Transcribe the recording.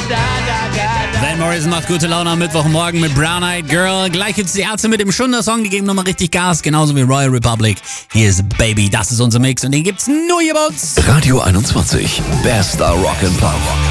Van Morrison macht gute Laune am Mittwochmorgen mit Brown Eyed Girl. Gleich gibt's die Ärzte mit dem Schunder-Song, die geben nochmal richtig Gas, genauso wie Royal Republic. Hier ist Baby, das ist unser Mix und den gibt's nur hier bei uns. Radio 21, bester Rock'n'Pop.